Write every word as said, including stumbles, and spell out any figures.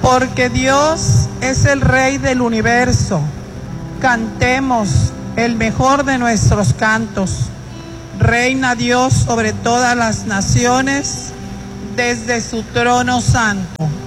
Porque Dios es el Rey del universo. Cantemos el mejor de nuestros cantos. Reina Dios sobre todas las naciones desde su trono santo.